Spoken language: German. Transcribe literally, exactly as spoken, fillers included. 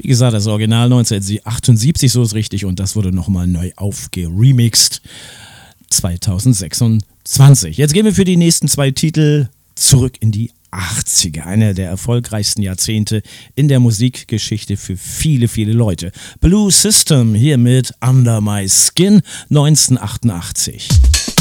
Wie gesagt, das Original neunzehnhundertachtundsiebzig, so ist richtig, und das wurde nochmal neu aufgeremixed zweitausendsechsundzwanzig. Jetzt gehen wir für die nächsten zwei Titel zurück in die achtziger, einer der erfolgreichsten Jahrzehnte in der Musikgeschichte für viele, viele Leute. Blue System hier mit Under My Skin neunzehnhundertachtundachtzig.